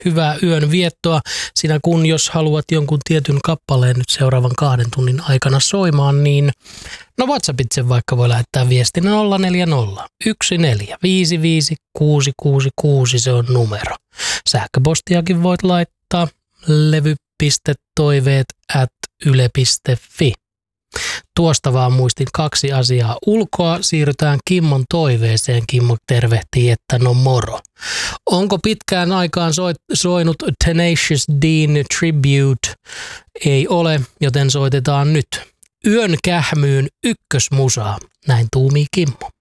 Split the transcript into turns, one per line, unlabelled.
hyvää yön viettoa. Sinä kun jos haluat jonkun tietyn kappaleen nyt seuraavan 2 tunnin aikana soimaan, niin WhatsAppitse vaikka voi lähettää viestin 040 14 55 666, se on numero. Sähköpostiakin voit laittaa levy.toiveet@yle.fi. Tuosta vaan muistin 2 asiaa ulkoa. Siirrytään Kimmon toiveeseen. Kimmo tervehtii, että no moro. Onko pitkään aikaan soinut Tenacious D Tribute? Ei ole, joten soitetaan nyt. Yön kähmyyn ykkösmusaa. Näin tuumii Kimmo.